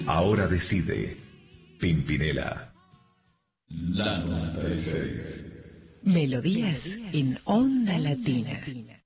Ahora decide Pimpinela. La 96. Melodías en Onda Latina.